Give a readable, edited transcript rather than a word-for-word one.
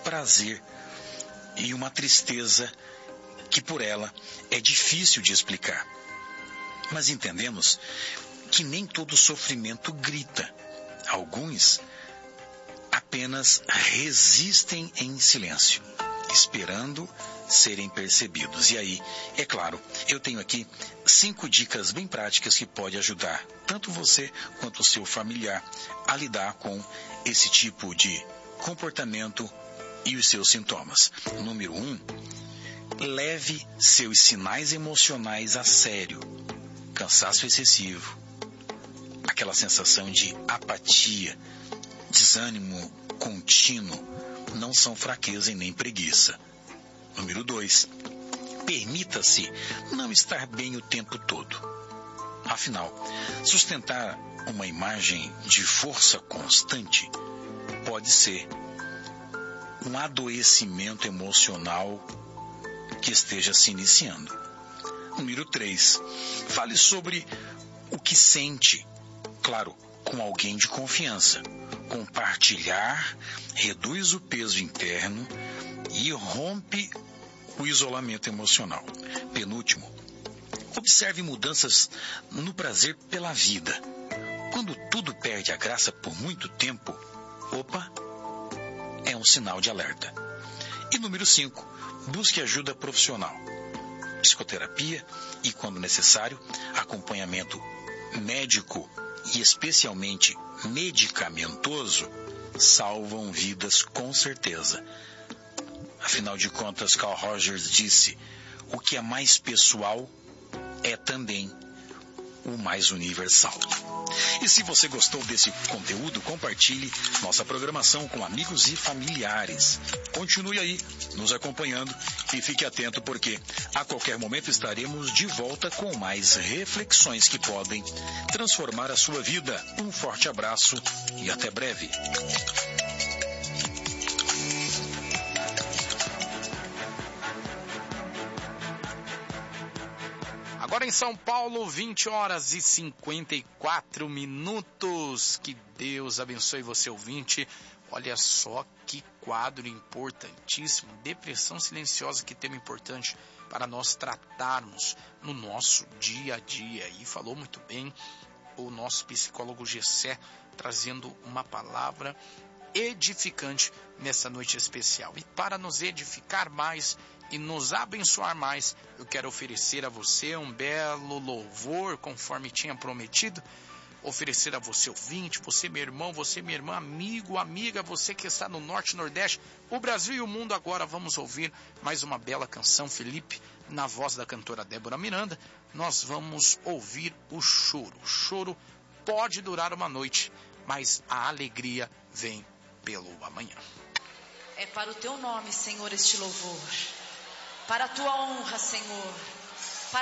prazer e uma tristeza que por ela é difícil de explicar. Mas entendemos que nem todo sofrimento grita. Alguns apenas resistem em silêncio, esperando serem percebidos. E aí, é claro, eu tenho aqui 5 dicas bem práticas que podem ajudar tanto você quanto o seu familiar a lidar com esse tipo de comportamento e os seus sintomas. Número 1, leve seus sinais emocionais a sério. Cansaço excessivo, aquela sensação de apatia, desânimo contínuo, não são fraqueza e nem preguiça. Número 2, permita-se não estar bem o tempo todo. Afinal, sustentar uma imagem de força constante pode ser um adoecimento emocional que esteja se iniciando. Número 3, fale sobre o que sente, claro, com alguém de confiança. Compartilhar reduz o peso interno e rompe o isolamento emocional. Penúltimo, observe mudanças no prazer pela vida. Quando tudo perde a graça por muito tempo, é um sinal de alerta. E número 5, busque ajuda profissional. Psicoterapia e, quando necessário, acompanhamento médico e especialmente medicamentoso salvam vidas com certeza. Afinal de contas, Carl Rogers disse: o que é mais pessoal é também o mais universal. E se você gostou desse conteúdo, compartilhe nossa programação com amigos e familiares. Continue aí nos acompanhando e fique atento, porque a qualquer momento estaremos de volta com mais reflexões que podem transformar a sua vida. Um forte abraço e até breve. Agora em São Paulo, 20 horas e 54 minutos. Que Deus abençoe você, ouvinte. Olha só que quadro importantíssimo. Depressão silenciosa, que tema importante para nós tratarmos no nosso dia a dia. E falou muito bem o nosso psicólogo Gessé, trazendo uma palavra edificante nessa noite especial. E para nos edificar mais e nos abençoar mais, eu quero oferecer a você um belo louvor, conforme tinha prometido. Oferecer a você, ouvinte, você, meu irmão, você, minha irmã, amigo, amiga, você que está no Norte, Nordeste, o Brasil e o mundo. Agora vamos ouvir mais uma bela canção, Felipe, na voz da cantora Débora Miranda. Nós vamos ouvir o choro. O choro pode durar uma noite, mas a alegria vem pelo amanhã. É para o teu nome, Senhor, este louvor. Para a tua honra, Senhor.